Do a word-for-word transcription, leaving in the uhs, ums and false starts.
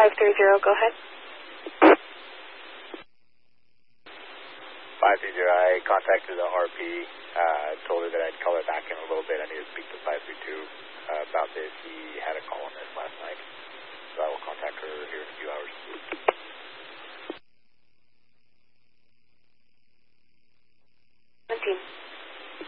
five three zero, go ahead. five three zero, I contacted the R P, uh, told her that I'd call her back in a little bit. I need to speak to five three two uh, about this. He had a call on this last night, so I will contact her here in a few hours. seventeen.